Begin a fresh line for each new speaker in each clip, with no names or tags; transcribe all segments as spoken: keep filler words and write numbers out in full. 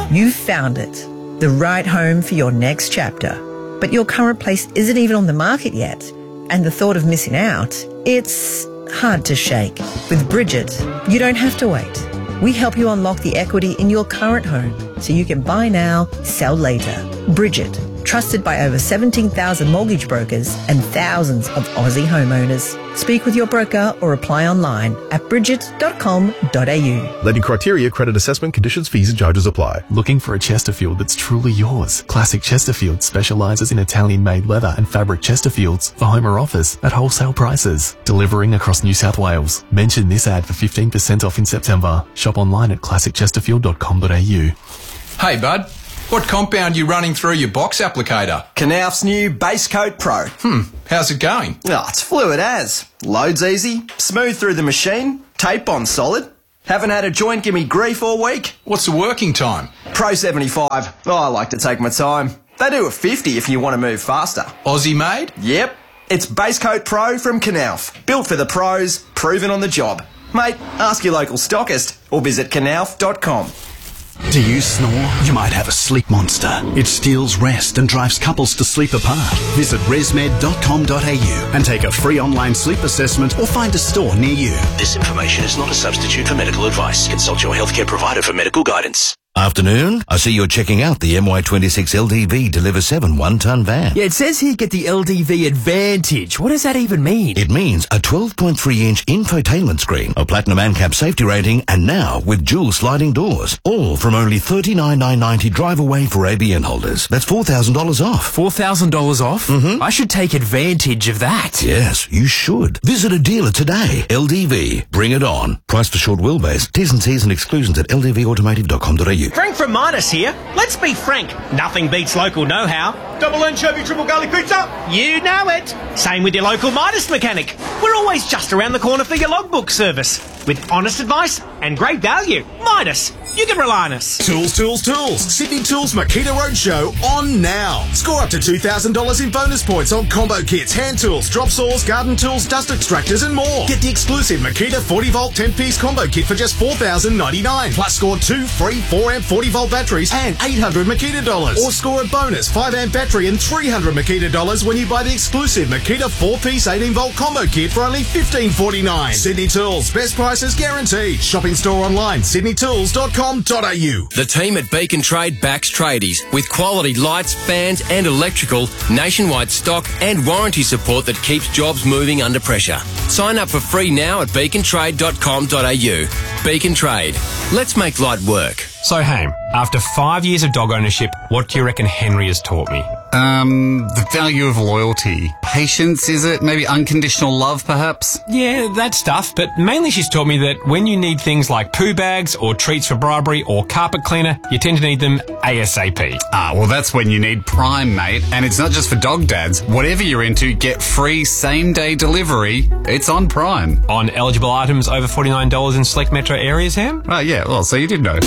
You've found it, the right home for your next chapter. But your current place isn't even on the market yet. And the thought of missing out, it's hard to shake. With Bridget, you don't have to wait. We help you unlock the equity in your current home so you can buy now, sell later. Bridget, trusted by over seventeen thousand mortgage brokers and thousands of Aussie homeowners. Speak with your broker or apply online at bridget dot com dot a u.
Lending criteria, credit assessment, conditions, fees and charges apply.
Looking for a Chesterfield that's truly yours? Classic Chesterfield specialises in Italian-made leather and fabric Chesterfields for home or office at wholesale prices. Delivering across New South Wales. Mention this ad for fifteen percent off in September. Shop online at classic chesterfield dot com dot a u.
Hey, bud. What compound you running through your box applicator?
Knauf's new Base Coat Pro.
Hmm, how's it going?
Oh, it's fluid as. Loads easy, smooth through the machine, tape on solid. Haven't had a joint give me grief all week.
What's the working time?
Pro seventy-five. Oh, I like to take my time. They do a fifty if you want to move faster.
Aussie made?
Yep. It's Base Coat Pro from Knauf. Built for the pros, proven on the job. Mate, ask your local stockist or visit knauf dot com.
Do you snore? You might have a sleep monster. It steals rest and drives couples to sleep apart. Visit resmed dot com dot a u and take a free online sleep assessment or find a store near you.
This information is not a substitute for medical advice. Consult your healthcare provider for medical guidance.
Afternoon. I see you're checking out the M Y twenty-six L D V Deliver seven one-ton van.
Yeah, it says here get the L D V Advantage. What does that even mean?
It means a twelve point three inch infotainment screen, a platinum ANCAP safety rating, and now with dual sliding doors. All from only thirty-nine thousand nine hundred ninety dollars drive away for A B N holders. That's four thousand dollars off.
four thousand dollars off?
Mm-hmm.
I should take advantage of that.
Yes, you should. Visit a dealer today. L D V. Bring it on. Price for short wheelbase. T's and C's and exclusions at l d v automotive dot com dot a u.
Frank from Midas here. Let's be frank. Nothing beats local know-how. Double anchovy, triple garlic pizza. You know it. Same with your local Midas mechanic. We're always just around the corner for your logbook service. With honest advice and great value. Midas. You can rely on us.
Tools, tools, tools. Sydney Tools Makita Roadshow on now. Score up to two thousand dollars in bonus points on combo kits, hand tools, drop saws, garden tools, dust extractors and more. Get the exclusive Makita forty volt ten piece combo kit for just four thousand ninety-nine dollars. Plus score two free four amp forty volt batteries and eight hundred Makita dollars. Or score a bonus five amp battery and three hundred Makita dollars when you buy the exclusive Makita four piece eighteen volt combo kit for only fifteen forty-nine. Sydney Tools. Best prices guaranteed. Shopping store online, sydney tools dot com dot a u.
The team at Beacon Trade backs tradies with quality lights, fans and electrical, nationwide stock and warranty support that keeps jobs moving under pressure. Sign up for free now at beacon trade dot com dot a u. Beacon Trade. Let's make light work.
So, Haim, after five years of dog ownership, what do you reckon Henry has taught me?
Um, the value of loyalty. Patience, is it? Maybe unconditional love, perhaps?
Yeah, that stuff, but mainly she's taught me that when you need things like poo bags or treats for bribery or carpet cleaner, you tend to need them ASAP.
Ah, well, that's when you need Prime, mate. And it's not just for dog dads. Whatever you're into, get free same-day delivery. It's on Prime.
On eligible items over forty-nine dollars in select metro areas, Ham?
Oh, yeah, well, so you did know.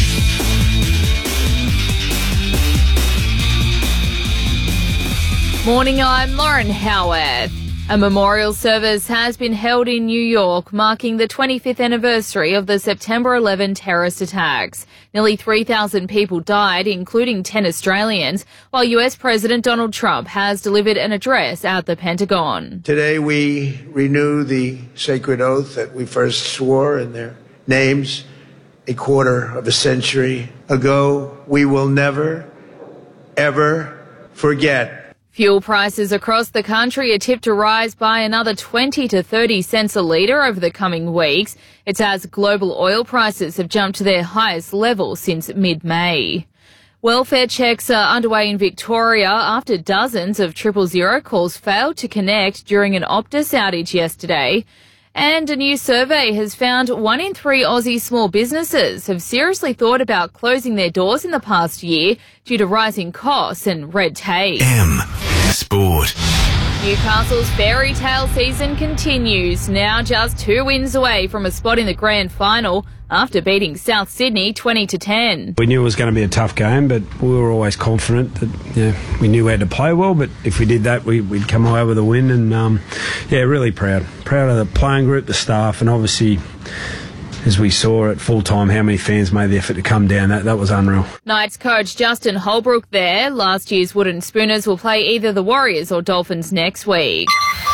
Morning, I'm Lauren Howard. A memorial service has been held in New York, marking the twenty-fifth anniversary of the September eleventh terrorist attacks. Nearly three thousand people died, including ten Australians, while U S President Donald Trump has delivered an address at the Pentagon.
Today we renew the sacred oath that we first swore in their names a quarter of a century ago. We will never, ever forget.
Fuel prices across the country are tipped to rise by another twenty to thirty cents a litre over the coming weeks. It's as global oil prices have jumped to their highest level since mid-May. Welfare checks are underway in Victoria after dozens of triple zero calls failed to connect during an Optus outage yesterday. And a new survey has found one in three Aussie small businesses have seriously thought about closing their doors in the past year due to rising costs and red tape.
M. Sport.
Newcastle's fairy tale season continues, now just two wins away from a spot in the grand final after beating South Sydney twenty to ten.
We knew it was going to be a tough game, but we were always confident that yeah, we knew we had to play well, but if we did that, we, we'd come away with a win, and um, yeah, really proud. Proud of the playing group, the staff, and obviously as we saw at full time, how many fans made the effort to come down. That that was unreal.
Knights coach Justin Holbrook there. Last year's Wooden Spooners will play either the Warriors or Dolphins next week.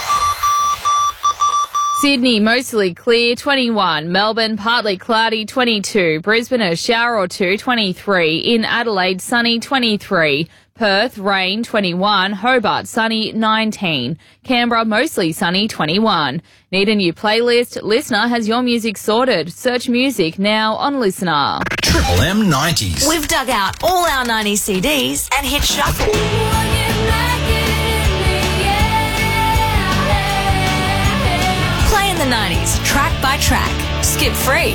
Sydney, mostly clear, twenty-one. Melbourne, partly cloudy, twenty-two. Brisbane, a shower or two, twenty-three. In Adelaide, sunny, twenty-three. Perth, rain, twenty-one. Hobart, sunny, nineteen. Canberra, mostly sunny, twenty-one. Need a new playlist? Listener has your music sorted. Search music now on Listener.
Triple M nineties.
We've dug out all our nineties C Ds and hit shuffle. Play in the nineties, track by track. Skip free.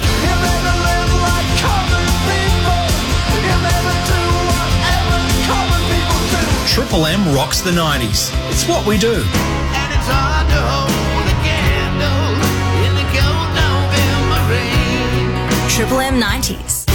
Triple M rocks the nineties. It's what we do.
And it's hard to hold a candle in the cold November rain.
Triple M nineties.